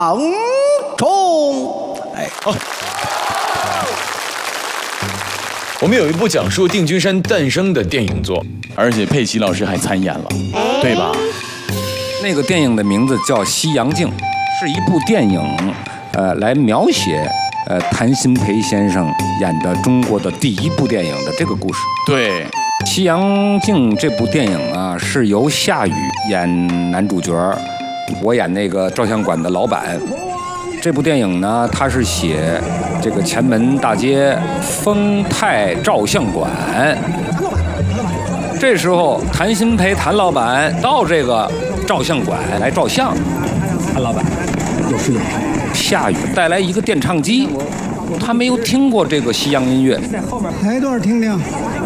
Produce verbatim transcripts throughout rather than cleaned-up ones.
王冲，哎， 哦，我们有一部讲述定军山诞生的电影作，而且佩奇老师还参演了，对吧？ 那个电影的名字叫《西洋镜》，是一部电影，呃，来描写呃谭鑫培先生演的中国的第一部电影的这个故事。 对， 《西洋镜》这部电影啊，是由夏雨演男主角，我演那个照相馆的老板。这部电影呢，它是写这个前门大街丰泰照相馆。这时候，谭鑫培谭老板到这个照相馆来照相。谭老板有事有事。夏雨带来一个电唱机，他没有听过这个西洋音乐。 来一段听听。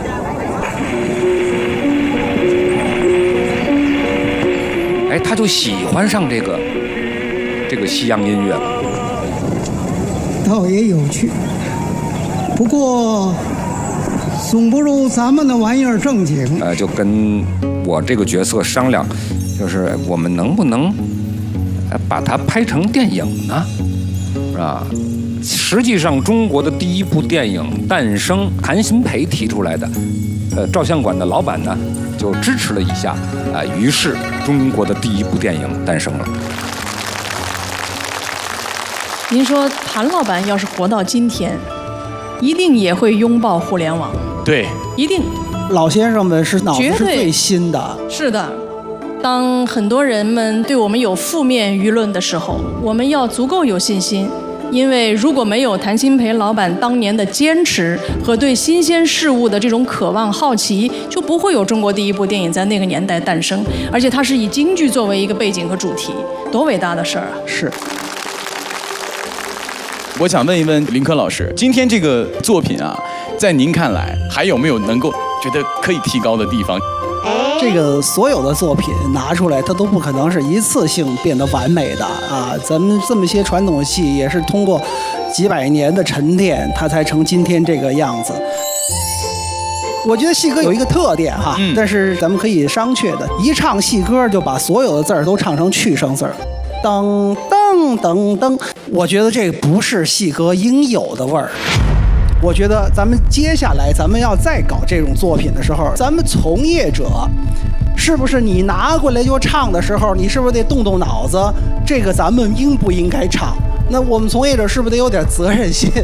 哎，他就喜欢上这个这个西洋音乐了。 倒也有趣，不过总不如咱们的玩意儿正经。 呃，就跟我这个角色商量，就是我们能不能把它拍成电影呢？是吧？实际上，中国的第一部电影诞生，谭鑫培提出来的，呃，照相馆的老板呢就支持了一下，啊、呃，于是中国的第一部电影诞生了。 您说谭老板要是活到今天，一定也会拥抱互联网。 对， 一定。 老先生们是脑子是最新的。 是的，当很多人们对我们有负面舆论的时候，我们要足够有信心，因为如果没有谭鑫培老板当年的坚持和对新鲜事物的这种渴望好奇，就不会有中国第一部电影在那个年代诞生。而且它是以京剧作为一个背景和主题，多伟大的事儿啊！ 是。 我想问一问林科老师，今天这个作品啊，在您看来还有没有能够觉得可以提高的地方？ 这个所有的作品拿出来，它都不可能是一次性变得完美的啊！咱们这么些传统戏，也是通过几百年的沉淀，它才成今天这个样子。我觉得戏歌有一个特点哈，嗯、但是咱们可以商榷的，一唱戏歌就把所有的字儿都唱成去声字儿。噔噔噔噔，我觉得这个不是戏歌应有的味儿。我觉得咱们接下来咱们要再搞这种作品的时候，咱们从业者是不是你拿过来就唱的时候，你是不是得动动脑子？这个咱们应不应该唱？那我们从业者是不是得有点责任心？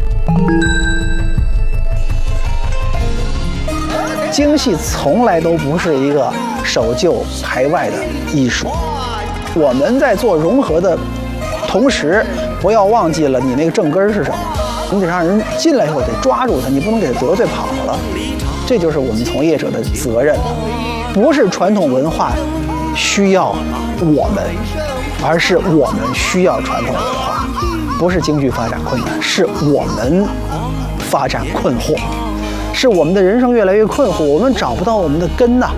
京戏从来都不是一个守旧排外的艺术。我们在做融合的同时，不要忘记了你那个正根是什么。你得让人进来以后得抓住他，你不能给他得罪跑了。这就是我们从业者的责任，不是传统文化需要我们，而是我们需要传统文化。不是京剧发展困难，是我们发展困惑，是我们的人生越来越困惑，我们找不到我们的根呐。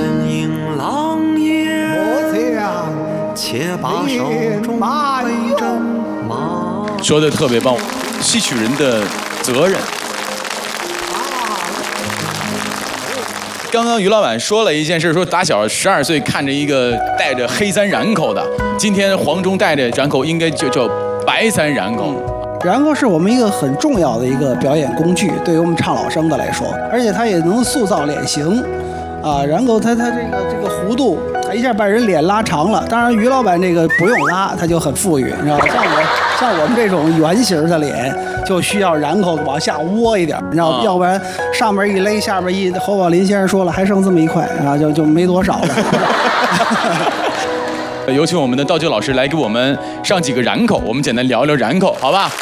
且把手中挥着马。 说的特别棒，戏曲人的责任。刚刚于老板说了一件事，说打小十二岁看着一个带着黑三髯口的，今天黄忠带着髯口应该就叫白三髯口。 髯口是我们一个很重要的一个表演工具，对于我们唱老生的来说，而且它也能塑造脸型。啊，然后它它这个这个弧度，它一下把人脸拉长了。当然，于老板这个不用拉，它就很富裕，你知道吧？像我像我们这种圆形的脸，就需要然后往下窝一点，你知道吧？啊、要不然上面一勒，下面一。侯宝林先生说了，还剩这么一块，啊，就就没多少了。 有请我们的道具老师来给我们上几个髯口，我们简单聊聊髯口，好吧？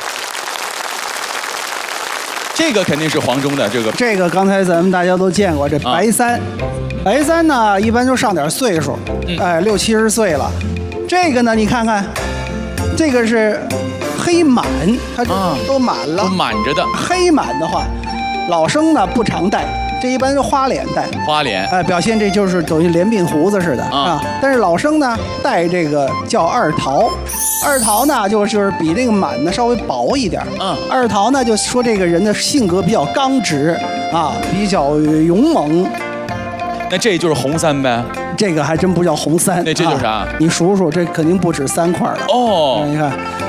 这个肯定是黄忠的，这个这个刚才咱们大家都见过，这白三，啊、白三呢一般就上点岁数，嗯、哎，六七十岁了。这个呢，你看看，这个是黑满，它都满了， 啊、都满着的。 黑满的话，老生呢不常戴，这一般是花脸戴。 花脸， 哎，表现这就是等于连鬓胡子似的 啊, 啊。但是老生呢戴这个叫二桃。二桃呢，就就是比这个满呢稍微薄一点。嗯，二桃呢，就说这个人的性格比较刚直啊，比较勇猛。 那这就是红三呗？ 这个还真不叫红三。 那这就是啥？ 啊、你数数，这肯定不止三块了。 哦， 你看。